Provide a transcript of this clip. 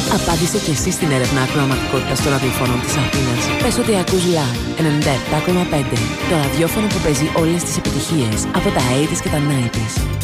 Απάντησε και εσύ στην έρευνα ακροαματικότητας των ραδιοφώνων της Αθήνας. Πες ότι ακούς LAR 97,5. Το ραδιόφωνο που παίζει όλες τις επιτυχίες από τα 80's και τα 90's.